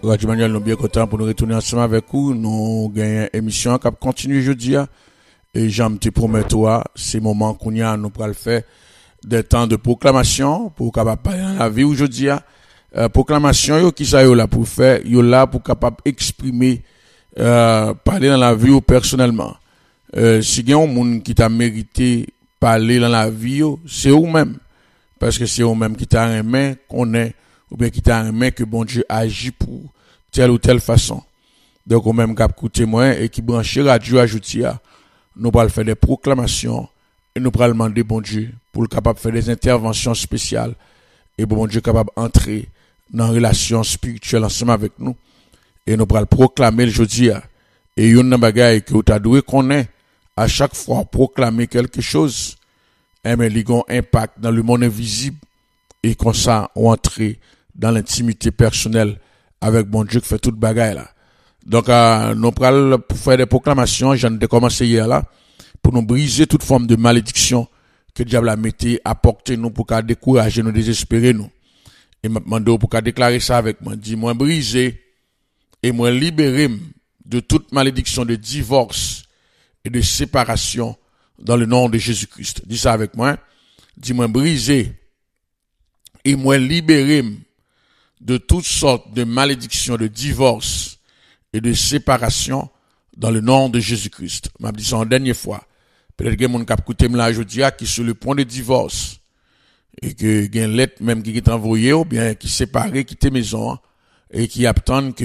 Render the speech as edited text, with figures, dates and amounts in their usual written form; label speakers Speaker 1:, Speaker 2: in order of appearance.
Speaker 1: Radio Manuel, nous bien content pour nous retourner ensemble avec vous. Nous gagnons une émission qui continue aujourd'hui. Et j'en te promets toi, ces moments qu'on y a, nous pourrons le faire des temps de proclamation pour capable parler dans la vie aujourd'hui. Proclamation, yo qui ça yo là pour faire, yo là pour capable exprimer, parler dans la vie ou personnellement. Si il y a un monde qui t'a mérité parler dans la vie, c'est vous-même. Parce que c'est vous-même qui t'a aimé, qu'on est, ou bien qui t'a aimé que bon Dieu agit pour telle ou telle façon. Donc, au même cap écouter moi et qui branche radio ajouti nous allons faire des proclamations et nous allons demander bon Dieu pour le capable faire des interventions spéciales et bon Dieu capable entrer dans une relation spirituelle ensemble avec nous et nous allons proclamer le jeudi et une bagaille que tu as doué qu'on est à chaque fois proclamer quelque chose mais il a un impact dans le monde invisible et comme ça on entrer dans l'intimité personnelle avec bon Dieu qui fait toute bagaille là. Donc nous allons faire des proclamations, j'en ai commencé hier là pour nous briser toute forme de malédiction que le diable a mis à porter nous pour qu'à décourager nous, désespérer nous. Et m'a demandé pour qu'à déclarer ça avec moi, dit moi briser et moi libérer de toute malédiction de divorce et de séparation dans le nom de Jésus-Christ. Dis ça avec moi. Dis moi briser et moi libérer de toutes sortes de malédictions de divorce et de séparation dans le nom de Jésus-Christ. M'a dit ça en dernière fois. Peut-être que mon cap écouté me là aujourd'hui qui sur le point de divorce et que il y a une lettre même qui est envoyée ou bien qui séparé, qui était maison et qui attend que